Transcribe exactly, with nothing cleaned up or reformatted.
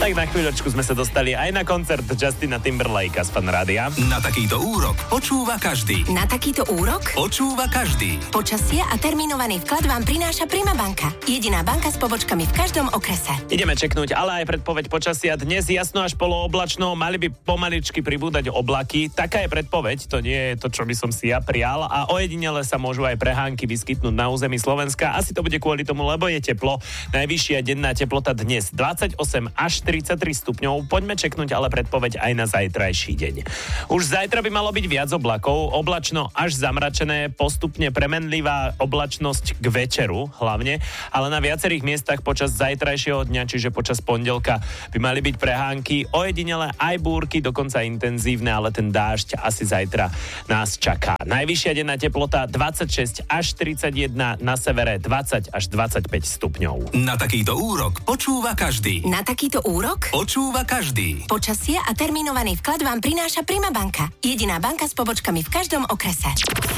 Tak na chvíľočku sme sa dostali aj na koncert Justina Timberlakea z Fan Rádia. Na takýto úrok počúva každý. Na takýto úrok Počúva každý. počasie a termínovaný vklad vám prináša Prima banka. Jediná banka s pobočkami v každom okrese. Ideme čeknúť, ale aj predpoveď počasia. Dnes jasno až polooblačno, mali by pomaličky pribúdať oblaky. Taká je predpoveď, to nie je to, čo by som si ja prial. A ojedinele sa môžu aj prehánky vyskytnúť na území Slovenska. Asi to bude kvôli tomu, lebo je teplo. Najvyššia denná teplota dnes dvadsaťosem až tridsaťtri stupňov. Poďme čeknúť ale predpoveď aj na zajtrajší deň. Už zajtra by malo byť viac oblakov, oblačno až zamračené, postupne premenlivá oblačnosť k večeru hlavne, ale na viacerých miestach počas zajtrajšieho dňa, čiže počas pondelka, by mali byť prehánky, ojedinele aj búrky, dokonca intenzívne, ale ten dážď asi zajtra nás čaká. Najvyššia denná teplota dvadsaťšesť až tridsaťjeden, na severe dvadsať až dvadsaťpäť stupňov. Na takýto úrok počúva každý. Na takýto úrok Počúva každý. počasie a termínovaný vklad vám prináša Prima banka. Jediná banka s pobočkami v každom okrese.